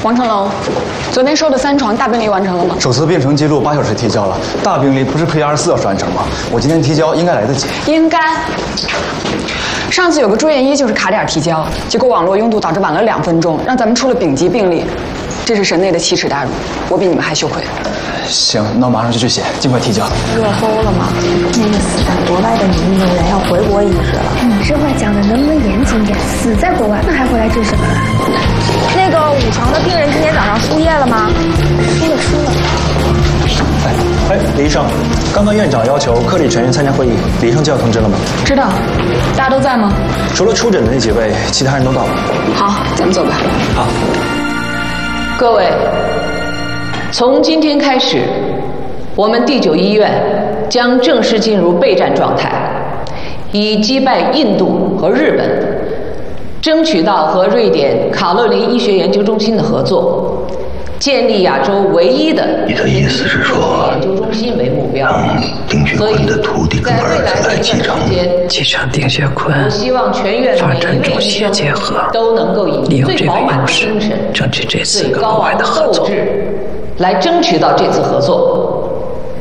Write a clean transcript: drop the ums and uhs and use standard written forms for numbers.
王成龙，昨天收的3床大病例完成了吗？ 首次病程记录8小时提交了，大病例不是可以24小时完成吗？我今天提交应该来得及。 应该。上次有个住院医就是卡点提交，结果网络拥堵导致晚了2分钟，让咱们出了丙级病例，这是神内的奇耻大辱，我比你们还羞愧。 行，那我马上就去写，尽快提交。 热搜了吗？那个死在国外的女运动员要回国一事了。 你这话讲的能不能严谨点？死在国外，那还回来治什么了？ 那个5床的病人今天早上输液了吗？ 输了。 李医生，刚刚院长要求科里全员参加会议，李医生就要通知了吗？ 知道，大家都在吗？ 除了出诊的那几位，其他人都到了。 好，咱们走吧。 好。 各位，从今天开始，我们第9医院将正式进入备战状态，以击败印度和日本，争取到和瑞典卡洛琳医学研究中心的合作，建立亚洲唯一的你的意思是说， 研究中心为目标。 丁学坤的徒弟跟儿子来继承， 继承丁学坤， 我希望全院发展中西结合， 都能够以利用这个最饱满优势的精神、 争取这次最跟国外高昂的的合作。 斗志，来争取到这次合作。